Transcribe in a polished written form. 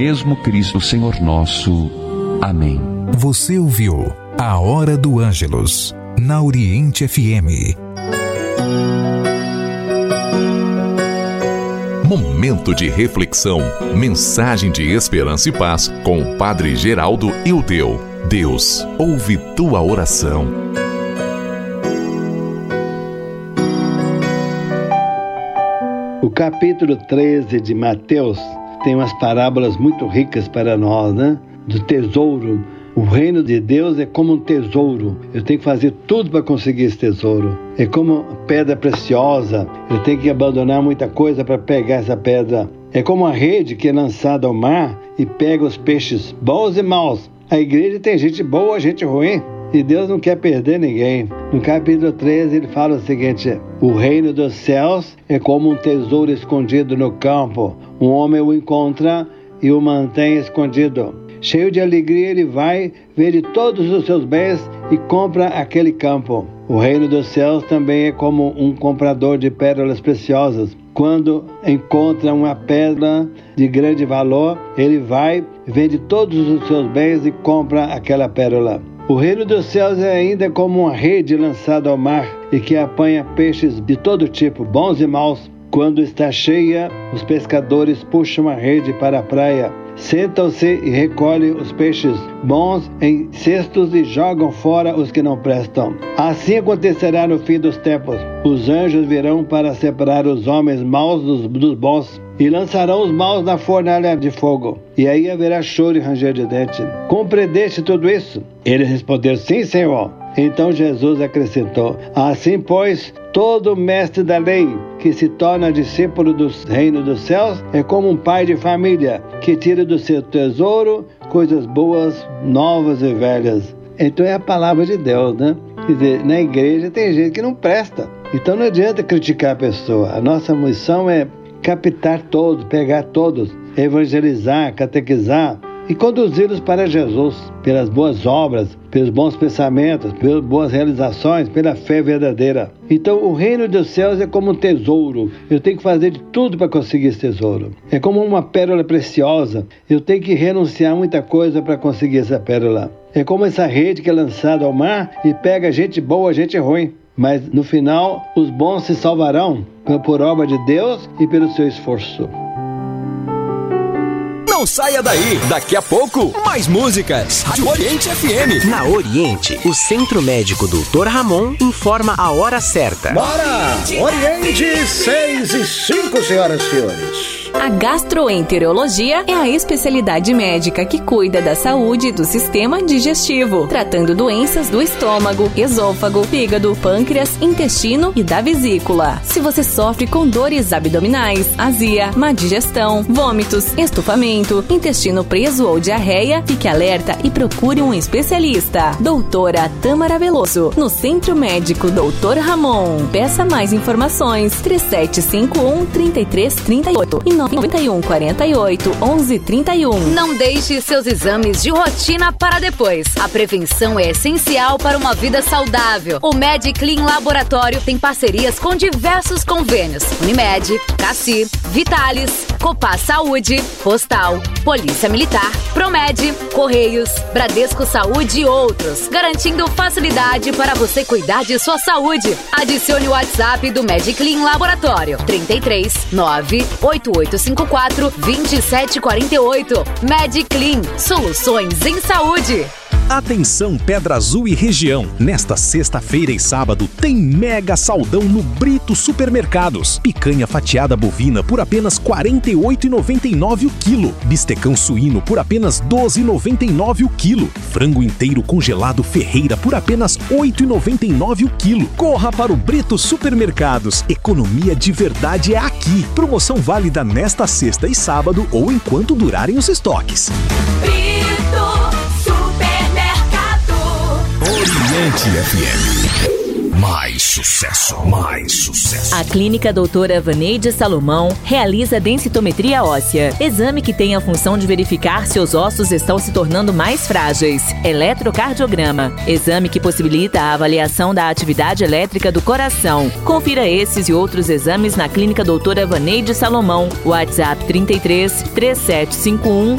mesmo Cristo Senhor nosso. Amém. Você ouviu A Hora do Ângelus, na Oriente FM. Momento de reflexão, mensagem de esperança e paz com o Padre Geraldo Ildeu. Deus ouve tua oração. O capítulo 13 de Mateus tem umas parábolas muito ricas para nós, né? Do tesouro. O reino de Deus é como um tesouro. Eu tenho que fazer tudo para conseguir esse tesouro. É como pedra preciosa. Eu tenho que abandonar muita coisa para pegar essa pedra. É como uma rede que é lançada ao mar e pega os peixes bons e maus. A igreja tem gente boa, gente ruim. E Deus não quer perder ninguém. No capítulo 13 ele fala o seguinte: o reino dos céus é como um tesouro escondido no campo. Um homem o encontra e o mantém escondido. Cheio de alegria, ele vai, vende todos os seus bens e compra aquele campo. O reino dos céus também é como um comprador de pérolas preciosas. Quando encontra uma pedra de grande valor, ele vai, vende todos os seus bens e compra aquela pérola. O reino dos céus é ainda como uma rede lançada ao mar e que apanha peixes de todo tipo, bons e maus. Quando está cheia, os pescadores puxam a rede para a praia. Sentam-se e recolhem os peixes bons em cestos e jogam fora os que não prestam. Assim acontecerá no fim dos tempos. Os anjos virão para separar os homens maus dos bons e lançarão os maus na fornalha de fogo. E aí haverá choro e ranger de dente. Compreendeste tudo isso? Eles responderam: sim, Senhor. Então Jesus acrescentou: assim, pois, todo mestre da lei que se torna discípulo do reino dos céus é como um pai de família que tira do seu tesouro coisas boas, novas e velhas. Então é a palavra de Deus, né? Quer dizer, na igreja tem gente que não presta. Então não adianta criticar a pessoa. A nossa missão é captar todos, pegar todos, evangelizar, catequizar e conduzi-los para Jesus, pelas boas obras, pelos bons pensamentos, pelas boas realizações, pela fé verdadeira. Então o reino dos céus é como um tesouro. Eu tenho que fazer de tudo para conseguir esse tesouro. É como uma pérola preciosa. Eu tenho que renunciar a muita coisa para conseguir essa pérola. É como essa rede que é lançada ao mar e pega gente boa, gente ruim. Mas no final, os bons se salvarão por obra de Deus e pelo seu esforço. Não saia daí, daqui a pouco, mais músicas. Rádio Oriente FM. Na Oriente, o Centro Médico Dr. Ramon informa a hora certa. Bora! Oriente 6:05, senhoras e senhores. A gastroenterologia é a especialidade médica que cuida da saúde do sistema digestivo, tratando doenças do estômago, esôfago, fígado, pâncreas, intestino e da vesícula. Se você sofre com dores abdominais, azia, má digestão, vômitos, estufamento, intestino preso ou diarreia, fique alerta e procure um especialista. Doutora Tâmara Veloso, no Centro Médico Dr. Ramon. Peça mais informações: 3751-3338 e 9148-1131. Não deixe seus exames de rotina para depois. A prevenção é essencial para uma vida saudável. O MedClean Laboratório tem parcerias com diversos convênios: Unimed, Cassi, Vitalis, Copá Saúde, Postal, Polícia Militar, Promed, Correios, Bradesco Saúde e outros, garantindo facilidade para você cuidar de sua saúde. Adicione o WhatsApp do MedClean Laboratório: 33 98854 2748. MedClean, soluções em saúde. Atenção Pedra Azul e região, nesta sexta-feira e sábado tem mega saldão no Brito Supermercados. Picanha fatiada bovina por apenas R$ 48,99 o quilo. Bistecão suíno por apenas R$ 12,99 o quilo. Frango inteiro congelado Ferreira por apenas R$ 8,99 o quilo. Corra para o Brito Supermercados. Economia de verdade é aqui. Promoção válida nesta sexta e sábado ou enquanto durarem os estoques. Oriente FM. Mais sucesso, mais sucesso. A Clínica Doutora Vaneide Salomão realiza densitometria óssea, exame que tem a função de verificar se os ossos estão se tornando mais frágeis. Eletrocardiograma, exame que possibilita a avaliação da atividade elétrica do coração. Confira esses e outros exames na Clínica Doutora Vaneide Salomão. WhatsApp 33 3751